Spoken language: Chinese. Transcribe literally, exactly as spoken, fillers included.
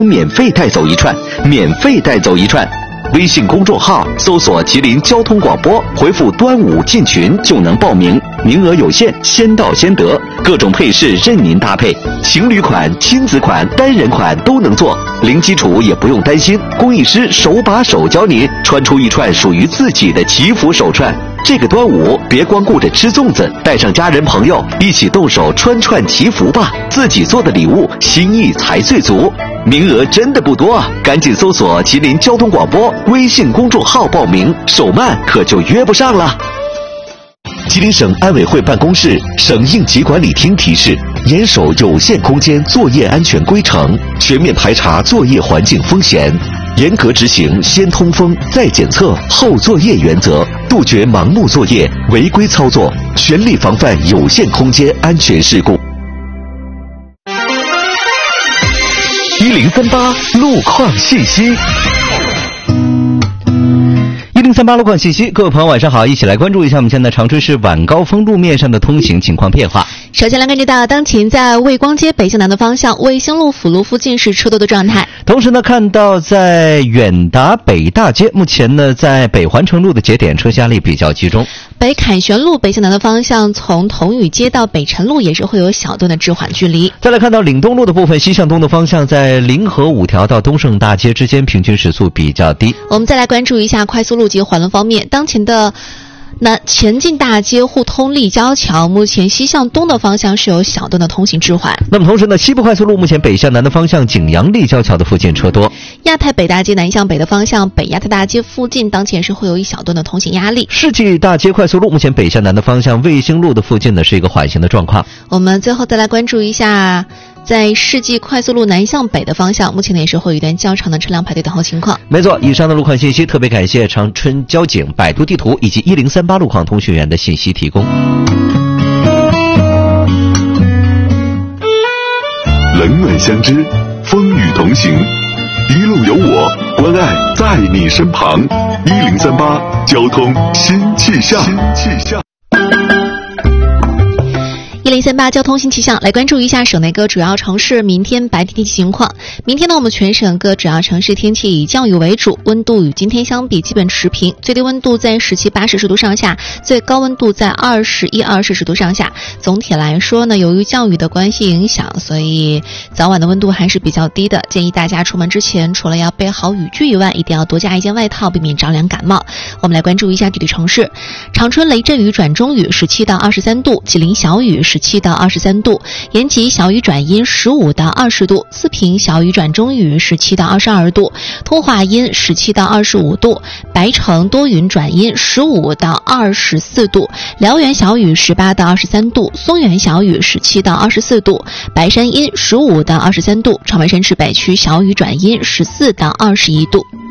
免费带走一串，免费带走一串。微信公众号搜索吉林交通广播，回复端午进群就能报名，名额有限，先到先得，各种配饰任您搭配，情侣款、亲子款、单人款都能做，零基础也不用担心，工艺师手把手教您穿出一串属于自己的祈福手串。这个端午别光顾着吃粽子，带上家人朋友一起动手穿串祈福吧，自己做的礼物心意才最足。名额真的不多啊，赶紧搜索吉林交通广播微信公众号报名，手慢可就约不上了。吉林省安委会办公室、省应急管理厅提示：严守有限空间作业安全规程，全面排查作业环境风险，严格执行先通风、再检测、后作业原则，杜绝盲目作业、违规操作，全力防范有限空间安全事故。一零三八路况信息。一零三八路况信息，各位朋友晚上好，一起来关注一下我们现在长春市晚高峰路面上的通行情况变化。 首先来关注到当前在魏光街北向南的方向，卫星路辅路附近是车多的状态。 同时呢，看到在远达北大街，目前呢在北环城路的节点车压力比较集中。 北凯旋路北向南的方向，从同宇街到北辰路也是会有小段的滞缓距离。 再来看到岭东路的部分，西向东的方向，在临河五条到东胜大街之间平均时速比较低。 我们再来关注一下快速路及环路方面，当前的那前进大街互通立交桥，目前西向东的方向是有小段的通行滞缓。 那么同时呢，西部快速路目前北向南的方向，景阳立交桥的附近车多。 亚太北大街南向北的方向，北亚太大街附近当前是会有一小段的通行压力。 世纪大街快速路目前北向南的方向，卫星路的附近呢是一个缓行的状况。 我们最后再来关注一下在世纪快速路南向北的方向，目前呢也是会有一段较长的车辆排队等候情况。 没错，以上的路况信息特别感谢长春交警、百度地图以及一零三八路况通讯员的信息提供。 冷暖相知，风雨同行，一路有我，关爱在你身旁。一零三八交通新气象。新气象。 一零三八交通新气象，来关注一下省内各主要城市明天白天天气情况。明天呢，我们全省各主要城市天气以降雨为主，温度与今天相比基本持平，最低温度在十七八摄氏度上下，最高温度在二十一二摄氏度上下。总体来说呢，由于降雨的关系影响，所以早晚的温度还是比较低的。建议大家出门之前，除了要备好雨具以外，一定要多加一件外套，避免着凉感冒。我们来关注一下具体城市：长春雷阵雨转中雨，十七到二十三度；吉林小雨，十七到二十三度；延吉小雨转阴，十五到二十度；四平小雨转中雨，十七到二十二度；通化阴，十七到二十五度；白城多云转阴，十五到二十四度；辽源小雨，十八到二十三度；松原小雨，十七到二十四度；白山阴，十五到二十三度；长白山市北区小雨转阴，十四到二十一度。